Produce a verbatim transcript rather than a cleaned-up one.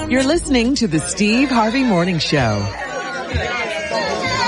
You're listening to the Steve Harvey Morning Show.